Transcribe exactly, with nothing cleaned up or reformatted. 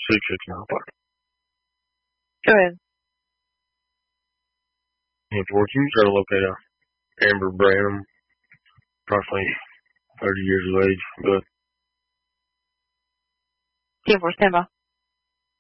six six nine five. Go ahead. And for you, try to locate a Amber Branham, approximately thirty years of age, but ten four, stand by.